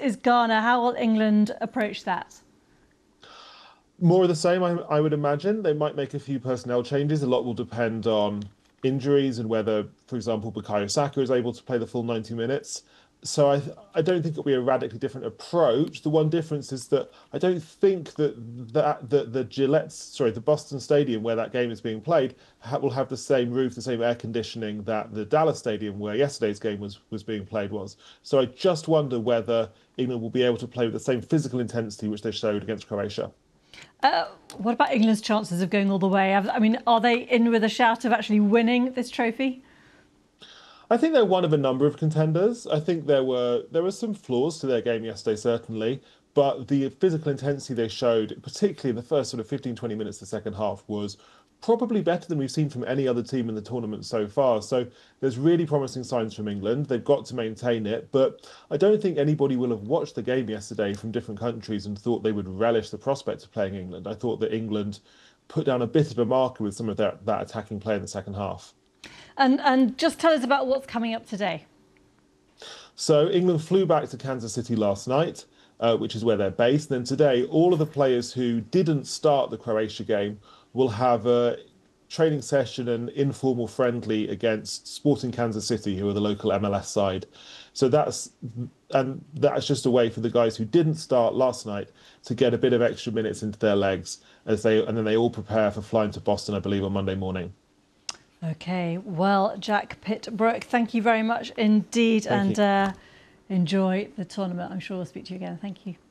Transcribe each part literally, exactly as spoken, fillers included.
is Ghana. How will England approach that? More of the same, I, I would imagine. They might make a few personnel changes. A lot will depend on injuries and whether, for example, Bukayo Saka is able to play the full ninety minutes. So I I don't think it'll be a radically different approach. The one difference is that I don't think that that the, the Gillette, sorry, the Boston Stadium where that game is being played ha will have the same roof, the same air conditioning that the Dallas Stadium where yesterday's game was was being played was. So I just wonder whether England will be able to play with the same physical intensity which they showed against Croatia. Uh, what about England's chances of going all the way? I mean, are they in with a shout of actually winning this trophy? I think they're one of a number of contenders. I think there were there were some flaws to their game yesterday, certainly, but the physical intensity they showed, particularly in the first sort of fifteen, twenty minutes of the second half, was probably better than we've seen from any other team in the tournament so far. So there's really promising signs from England. They've got to maintain it, but I don't think anybody will have watched the game yesterday from different countries and thought they would relish the prospect of playing England. I thought that England put down a bit of a marker with some of that, that attacking play in the second half. And, and just tell us about what's coming up today. So England flew back to Kansas City last night, uh, which is where they're based. Then today, all of the players who didn't start the Croatia game will have a training session and informal friendly against Sporting Kansas City, who are the local M L S side. So that's and that's just a way for the guys who didn't start last night to get a bit of extra minutes into their legs as they and then they all prepare for flying to Boston, I believe, on Monday morning. Okay, well, Jack Pitt-Brooke, thank you very much indeed, thank and uh, enjoy the tournament. I'm sure we'll speak to you again. Thank you.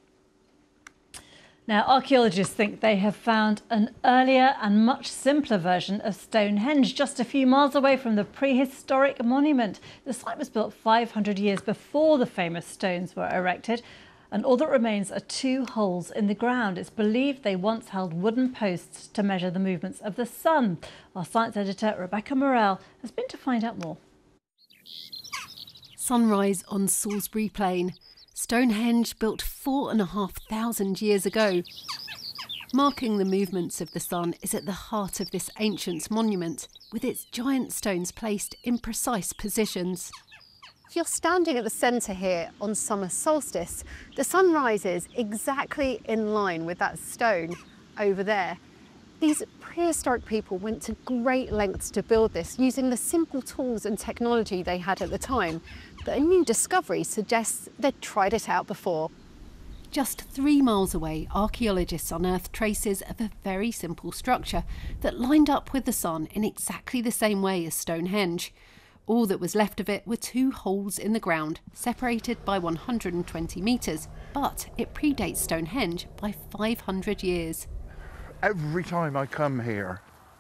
Now, archaeologists think they have found an earlier and much simpler version of Stonehenge just a few miles away from the prehistoric monument. The site was built five hundred years before the famous stones were erected, and all that remains are two holes in the ground. It's believed they once held wooden posts to measure the movements of the sun. Our science editor, Rebecca Morell, has been to find out more. Sunrise on Salisbury Plain. Stonehenge built four and a half thousand years ago. Marking the movements of the sun is at the heart of this ancient monument, with its giant stones placed in precise positions. If you're standing at the centre here on summer solstice, the sun rises exactly in line with that stone over there. These prehistoric people went to great lengths to build this using the simple tools and technology they had at the time. But a new discovery suggests they'd tried it out before. Just three miles away, archaeologists unearthed traces of a very simple structure that lined up with the sun in exactly the same way as Stonehenge. All that was left of it were two holes in the ground, separated by one hundred twenty metres, but it predates Stonehenge by five hundred years. Every time I come here,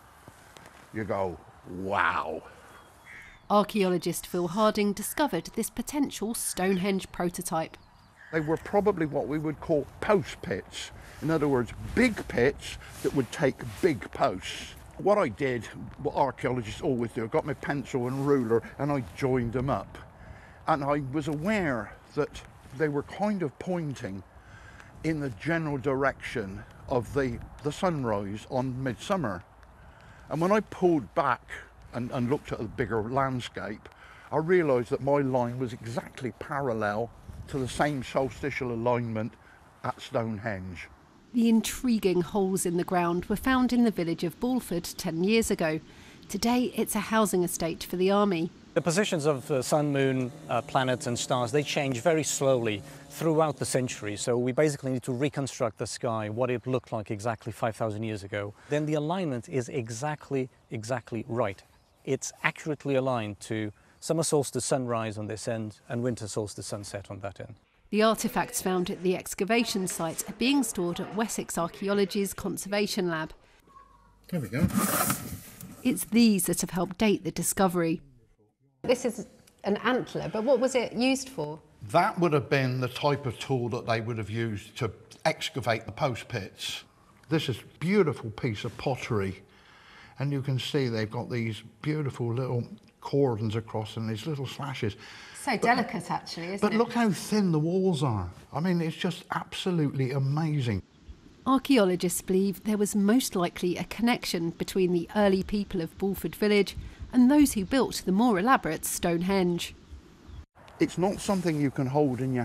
you go, wow. Archaeologist Phil Harding discovered this potential Stonehenge prototype. They were probably what we would call post pits. In other words, big pits that would take big posts. What I did, what archaeologists always do, I got my pencil and ruler and I joined them up. And I was aware that they were kind of pointing in the general direction of the, the sunrise on midsummer. And when I pulled back and, and looked at a bigger landscape, I realised that my line was exactly parallel to the same solstitial alignment at Stonehenge. The intriguing holes in the ground were found in the village of Bulford ten years ago. Today it's a housing estate for the army. The positions of the sun, moon, uh, planets and stars, they change very slowly throughout the century. So we basically need to reconstruct the sky, what it looked like exactly five thousand years ago. Then the alignment is exactly, exactly right. It's accurately aligned to summer solstice sunrise on this end and winter solstice sunset on that end. The artefacts found at the excavation site are being stored at Wessex Archaeology's Conservation Lab. There we go. It's these that have helped date the discovery. This is an antler, but what was it used for? That would have been the type of tool that they would have used to excavate the post pits. This is a beautiful piece of pottery, and you can see they've got these beautiful little cordons across and these little slashes. So but, delicate, actually, isn't but it? But look how thin the walls are. I mean, it's just absolutely amazing. Archaeologists believe there was most likely a connection between the early people of Bulford village and those who built the more elaborate Stonehenge. It's not something you can hold in your